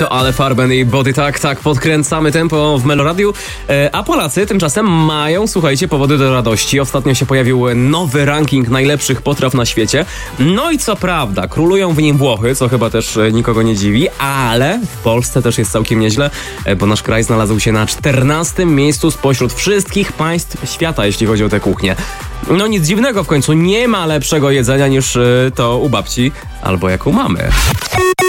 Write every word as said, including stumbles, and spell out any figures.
To Ale Farben i Body Tak, tak podkręcamy tempo w Meloradiu, a Polacy tymczasem mają, słuchajcie, powody do radości. Ostatnio się pojawił nowy ranking najlepszych potraw na świecie. No i co prawda, królują w nim Włochy, co chyba też nikogo nie dziwi, ale w Polsce też jest całkiem nieźle, bo nasz kraj znalazł się na czternastym miejscu spośród wszystkich państw świata, jeśli chodzi o tę kuchnię. No nic dziwnego, w końcu nie ma lepszego jedzenia niż to u babci albo jak u mamy.